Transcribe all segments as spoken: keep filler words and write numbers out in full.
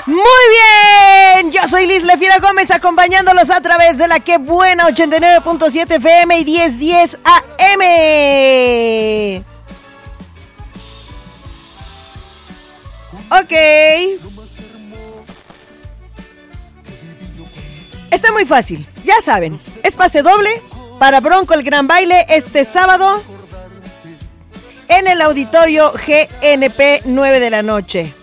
Muy bien, yo soy Liz La Fiera Gómez, acompañándolos a través de la Que Buena ochenta y nueve punto siete F M y diez diez A M. Ok. Está muy fácil, ya saben, es pase doble para Bronco el Gran Baile este sábado en el auditorio G N P, nueve de la noche.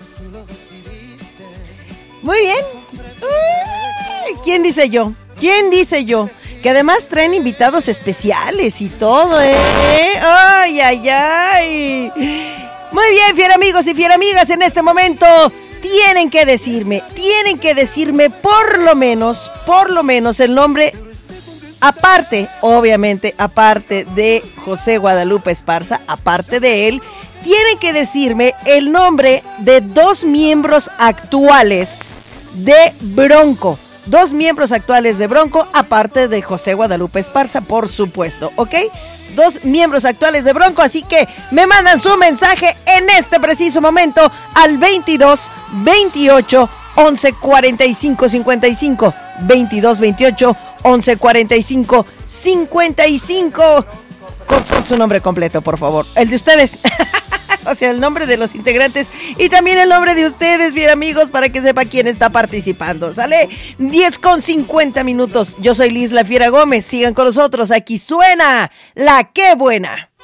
Muy bien. ¿Quién dice yo? ¿Quién dice yo? Que además traen invitados especiales y todo, ¿eh? ¡Ay, ay, ay! Muy bien, fiera amigos y fiera amigas, en este momento tienen que decirme, tienen que decirme por lo menos, por lo menos el nombre, aparte, obviamente, aparte de José Guadalupe Esparza, aparte de él, tienen que decirme el nombre de dos miembros actuales de Bronco. Dos miembros actuales de Bronco, aparte de José Guadalupe Esparza, por supuesto, ¿ok? Dos miembros actuales de Bronco, así que me mandan su mensaje en este preciso momento al veintidós veintiocho once cuarenta y cinco cincuenta y cinco. veintidós veintiocho once cuarenta y cinco cincuenta y cinco. Con, con su nombre completo, por favor. El de ustedes. O sea, el nombre de los integrantes y también el nombre de ustedes, bien amigos, para que sepa quién está participando. ¿Sale? diez con cincuenta minutos. Yo soy Liz La Fiera Gómez. Sigan con nosotros. Aquí suena La Que Buena.